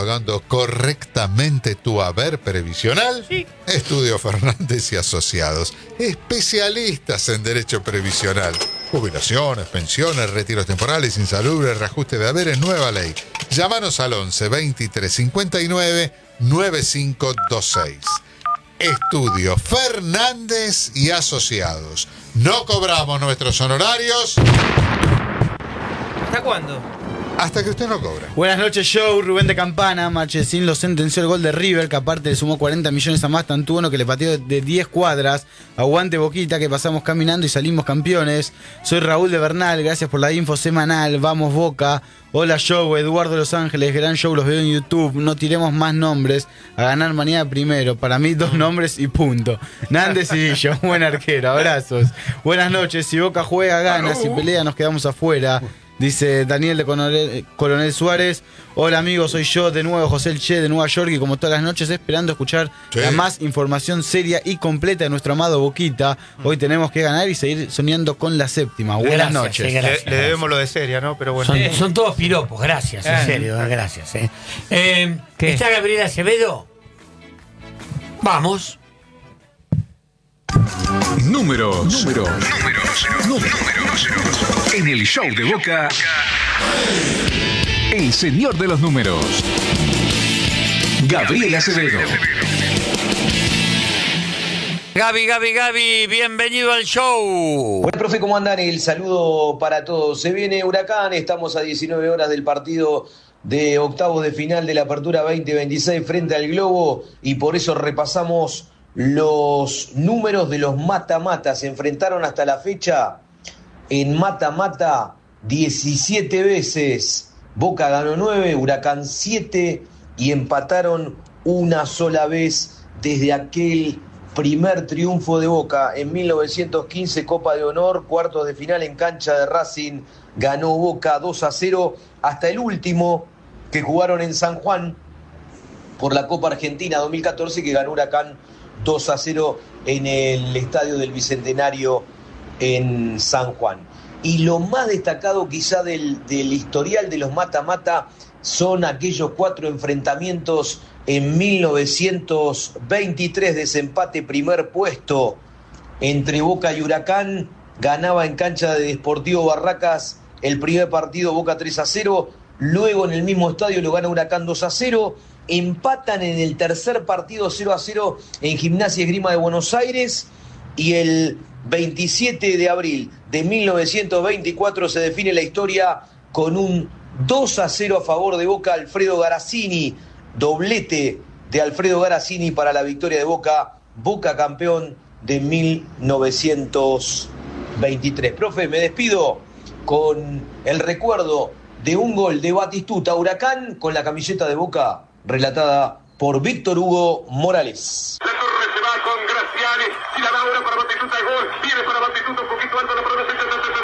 pagando correctamente tu haber previsional? Sí. Estudio Fernández y Asociados, especialistas en derecho previsional. Jubilaciones, pensiones, retiros temporales, insalubres, reajuste de haberes, nueva ley. Llámanos al 11 23 59 9526. Estudio Fernández y Asociados. No cobramos nuestros honorarios. ¿Hasta cuándo? Hasta que usted no cobra. Buenas noches, show. Rubén de Campana. Marchesín lo sentenció el gol de River, que aparte le sumó 40 millones a más Tantuono, que le pateó de 10 cuadras. Aguante Boquita, que pasamos caminando y salimos campeones. Soy Raúl de Bernal, gracias por la info semanal. Vamos Boca. Hola show, Eduardo de Los Ángeles, gran show, los veo en YouTube. No tiremos más nombres. A ganar mañana primero. Para mí 2 nombres y punto. Nández y Villo, buen arquero. Abrazos. Buenas noches. Si Boca juega, gana. Si pelea, nos quedamos afuera. Dice Daniel de Coronel Suárez. Hola amigos, soy yo de nuevo, José El Che de Nueva York, y como todas las noches esperando escuchar la más información seria y completa de nuestro amado Boquita. Hoy tenemos que ganar y seguir soñando con la séptima. Buenas noches. Gracias, Le debemos lo de seria, ¿no? Pero bueno. Son todos piropos, gracias, en serio, gracias. ¿Está Gabriela Acevedo? Vamos. Números. En el show de Boca, el señor de los números, Gabriel Acevedo. Gaby, bienvenido al show. Bueno, profe, ¿cómo andan? El saludo para todos. Se viene Huracán, estamos a 19 horas del partido de octavos de final de la Apertura 2026 frente al Globo, y por eso repasamos los números de los mata-mata. Se enfrentaron hasta la fecha en mata-mata 17 veces. Boca ganó 9, Huracán 7 y empataron una sola vez desde aquel primer triunfo de Boca en 1915, Copa de Honor, cuartos de final en cancha de Racing, ganó Boca 2-0, hasta el último que jugaron en San Juan por la Copa Argentina 2014, que ganó Huracán 2-0 en el Estadio del Bicentenario en San Juan. Y lo más destacado quizá del historial de los mata-mata son aquellos 4 enfrentamientos en 1923, desempate primer puesto entre Boca y Huracán. Ganaba en cancha de Deportivo Barracas el primer partido Boca 3-0, luego en el mismo estadio lo gana Huracán 2-0, empatan en el tercer partido 0-0 en Gimnasia Esgrima de Buenos Aires, y el 27 de abril de 1924 se define la historia con un 2-0 a favor de Boca. Alfredo Garazzini, doblete de Alfredo Garazzini para la victoria de Boca, Boca campeón de 1923. Profe, me despido con el recuerdo de un gol de Batistuta Huracán con la camiseta de Boca, relatada por Víctor Hugo Morales.